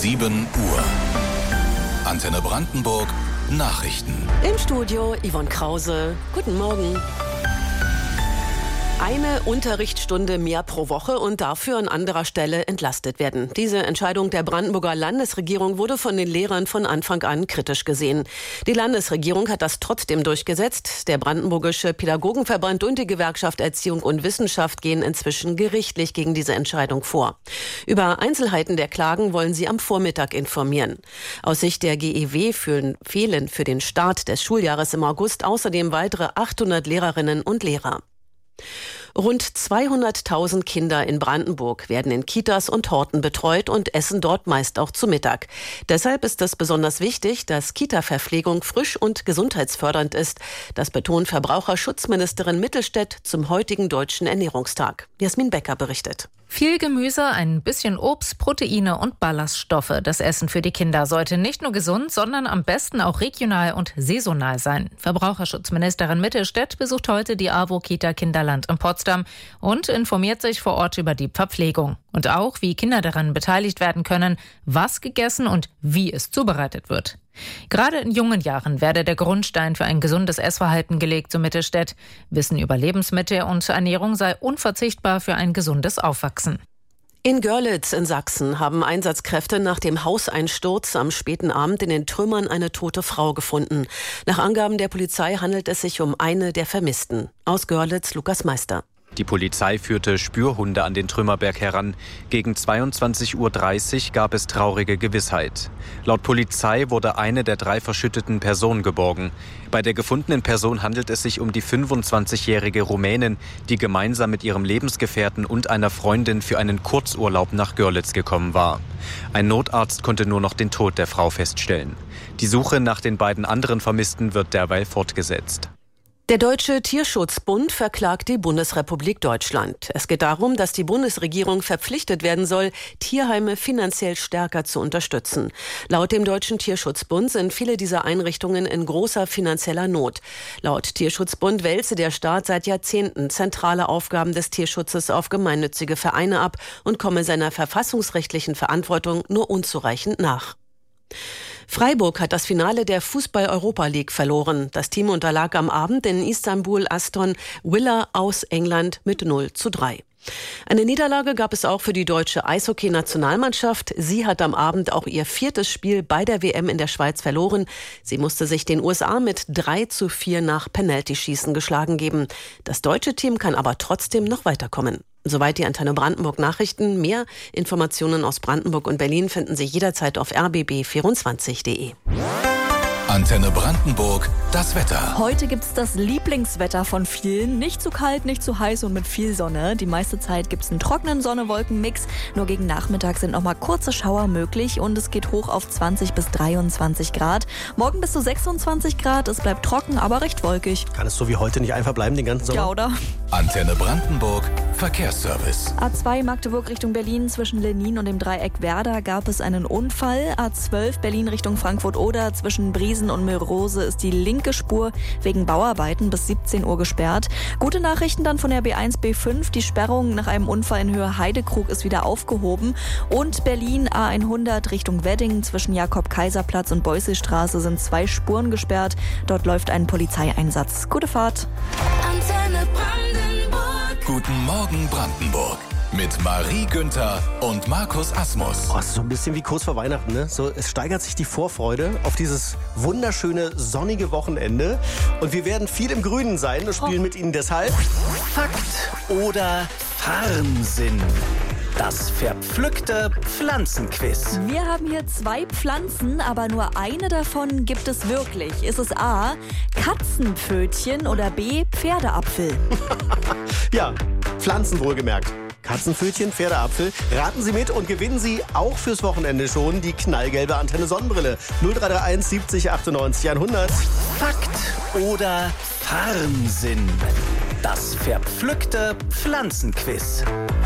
7 Uhr. Antenne Brandenburg Nachrichten. Im Studio Yvonne Krause. Guten Morgen. Eine Unterrichtsstunde mehr pro Woche und dafür an anderer Stelle entlastet werden. Diese Entscheidung der Brandenburger Landesregierung wurde von den Lehrern von Anfang an kritisch gesehen. Die Landesregierung hat das trotzdem durchgesetzt. Der Brandenburgische Pädagogenverband und die Gewerkschaft Erziehung und Wissenschaft gehen inzwischen gerichtlich gegen diese Entscheidung vor. Über Einzelheiten der Klagen wollen sie am Vormittag informieren. Aus Sicht der GEW fehlen für den Start des Schuljahres im August außerdem weitere 800 Lehrerinnen und Lehrer. Rund 200.000 Kinder in Brandenburg werden in Kitas und Horten betreut und essen dort meist auch zu Mittag. Deshalb ist es besonders wichtig, dass Kita-Verpflegung frisch und gesundheitsfördernd ist. Das betont Verbraucherschutzministerin Mittelstädt zum heutigen Deutschen Ernährungstag. Jasmin Becker berichtet. Viel Gemüse, ein bisschen Obst, Proteine und Ballaststoffe. Das Essen für die Kinder sollte nicht nur gesund, sondern am besten auch regional und saisonal sein. Verbraucherschutzministerin Mittelstädt besucht heute die AWO-Kita Kinderland in Potsdam und informiert sich vor Ort über die Verpflegung. Und auch, wie Kinder daran beteiligt werden können, was gegessen und wie es zubereitet wird. Gerade in jungen Jahren werde der Grundstein für ein gesundes Essverhalten gelegt, so Mittelstädt. Wissen über Lebensmittel und Ernährung sei unverzichtbar für ein gesundes Aufwachsen. In Görlitz in Sachsen haben Einsatzkräfte nach dem Hauseinsturz am späten Abend in den Trümmern eine tote Frau gefunden. Nach Angaben der Polizei handelt es sich um eine der Vermissten. Aus Görlitz Lukas Meister. Die Polizei führte Spürhunde an den Trümmerberg heran. Gegen 22:30 Uhr gab es traurige Gewissheit. Laut Polizei wurde eine der 3 verschütteten Personen geborgen. Bei der gefundenen Person handelt es sich um die 25-jährige Rumänin, die gemeinsam mit ihrem Lebensgefährten und einer Freundin für einen Kurzurlaub nach Görlitz gekommen war. Ein Notarzt konnte nur noch den Tod der Frau feststellen. Die Suche nach den beiden anderen Vermissten wird derweil fortgesetzt. Der Deutsche Tierschutzbund verklagt die Bundesrepublik Deutschland. Es geht darum, dass die Bundesregierung verpflichtet werden soll, Tierheime finanziell stärker zu unterstützen. Laut dem Deutschen Tierschutzbund sind viele dieser Einrichtungen in großer finanzieller Not. Laut Tierschutzbund wälze der Staat seit Jahrzehnten zentrale Aufgaben des Tierschutzes auf gemeinnützige Vereine ab und komme seiner verfassungsrechtlichen Verantwortung nur unzureichend nach. Freiburg hat das Finale der Fußball-Europa League verloren. Das Team unterlag am Abend in Istanbul Aston Villa aus England mit 0:3. Eine Niederlage gab es auch für die deutsche Eishockey-Nationalmannschaft. Sie hat am Abend auch ihr 4. Spiel bei der WM in der Schweiz verloren. Sie musste sich den USA mit 3:4 nach Penaltyschießen geschlagen geben. Das deutsche Team kann aber trotzdem noch weiterkommen. Soweit die Antenne Brandenburg Nachrichten. Mehr Informationen aus Brandenburg und Berlin finden Sie jederzeit auf rbb24.de. Antenne Brandenburg, das Wetter. Heute gibt's das Lieblingswetter von vielen. Nicht zu kalt, nicht zu heiß und mit viel Sonne. Die meiste Zeit gibt's einen trockenen Sonne-Wolken-Mix. Nur gegen Nachmittag sind noch mal kurze Schauer möglich und es geht hoch auf 20 bis 23 Grad. Morgen bis zu 26 Grad. Es bleibt trocken, aber recht wolkig. Kann es so wie heute nicht einfach bleiben den ganzen Sommer? Ja, oder? Antenne Brandenburg, Verkehrsservice. A2 Magdeburg Richtung Berlin zwischen Lenin und dem Dreieck Werder gab es einen Unfall. A12 Berlin Richtung Frankfurt-Oder zwischen Briesen und Milrose ist die linke Spur wegen Bauarbeiten bis 17 Uhr gesperrt. Gute Nachrichten dann von der B1, B5. Die Sperrung nach einem Unfall in Höhe Heidekrug ist wieder aufgehoben. Und Berlin A100 Richtung Wedding zwischen Jakob-Kaiser-Platz und Beuselstraße sind 2 Spuren gesperrt. Dort läuft ein Polizeieinsatz. Gute Fahrt. Antenne Brandenburg. Guten Morgen Brandenburg. Mit Marie Günther und Markus Asmus. Oh, es ist so ein bisschen wie kurz vor Weihnachten, ne? So, es steigert sich die Vorfreude auf dieses wunderschöne, sonnige Wochenende. Und wir werden viel im Grünen sein und spielen mit Ihnen deshalb Fakt oder Farmsinn. Das verpflückte Pflanzenquiz. Wir haben hier 2 Pflanzen, aber nur eine davon gibt es wirklich. Ist es A, Katzenpfötchen oder B, Pferdeapfel? Ja, Pflanzen wohlgemerkt. Katzenpfötchen, Pferdeapfel. Raten Sie mit und gewinnen Sie auch fürs Wochenende schon die knallgelbe Antenne Sonnenbrille. 0331 70 98 100. Fakt oder Farmsinn. Das verpflückte Pflanzenquiz.